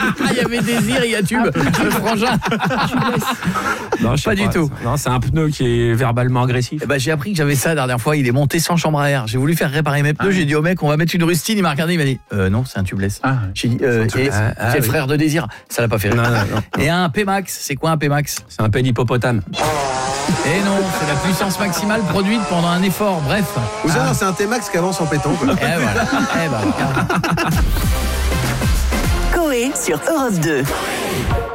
Il y avait Désir, il y a Tube, le frangin. Non, je sais Pas du tout. Non, c'est un pneu qui est verbalement agressif. Eh ben, j'ai appris que j'avais ça la dernière fois, il est monté sans chambre à air. J'ai voulu faire réparer mes pneus, j'ai dit au mec, on va mettre une rustine, il m'a regardé, il m'a dit non, c'est un tubeless. J'ai dit c'est le frère de Désir, ça l'a pas fait rire. Non. Et un P-Max, c'est quoi un P-Max? C'est un pet d'hippopotame. Et non, c'est la puissance maximale produite pendant un effort, bref. Ou ça, non, c'est un T-Max qui avance en pétant, quoi. Et voilà. Coé sur Europe 2.